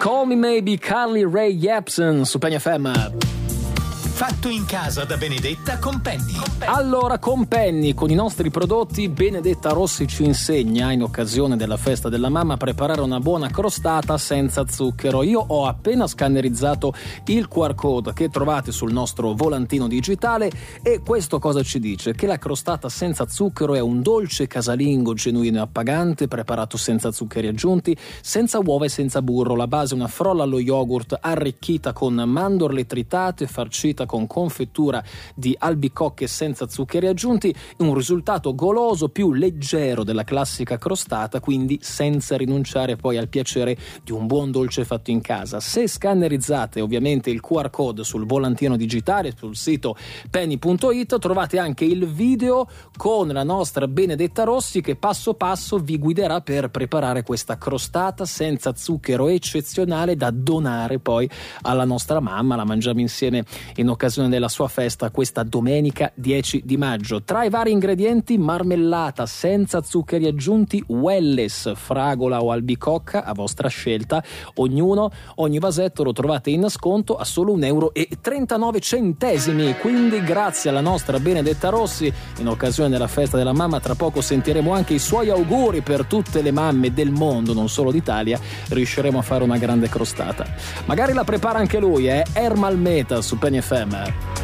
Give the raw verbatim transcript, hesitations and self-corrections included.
Call Me Maybe, Carly Rae Jepsen su Penny F M. Fatto in casa da Benedetta con Penny. Allora, con Penny, con i nostri prodotti, Benedetta Rossi ci insegna, in occasione della festa della mamma, a preparare una buona crostata senza zucchero. Io ho appena scannerizzato il Q R code che trovate sul nostro volantino digitale e questo cosa ci dice? Che la crostata senza zucchero è un dolce casalingo genuino e appagante, preparato senza zuccheri aggiunti, senza uova e senza burro. La base è una frolla allo yogurt arricchita con mandorle tritate, farcita con confettura di albicocche senza zuccheri aggiunti, un risultato goloso più leggero della classica crostata, quindi senza rinunciare poi al piacere di un buon dolce fatto in casa. Se scannerizzate ovviamente il Q R code sul volantino digitale sul sito penny punto it trovate anche il video con la nostra Benedetta Rossi che passo passo vi guiderà per preparare questa crostata senza zucchero eccezionale da donare poi alla nostra mamma. La mangiamo insieme in occasione della sua festa questa domenica dieci di maggio. Tra i vari ingredienti: marmellata senza zuccheri aggiunti, Welles, fragola o albicocca a vostra scelta, ognuno, ogni vasetto lo trovate in sconto a solo un euro e trentanove centesimi. Quindi grazie alla nostra Benedetta Rossi, in occasione della festa della mamma, tra poco sentiremo anche i suoi auguri per tutte le mamme del mondo, non solo d'Italia. Riusciremo a fare una grande crostata, magari la prepara anche lui, eh? Ermal Meta su Penny F M.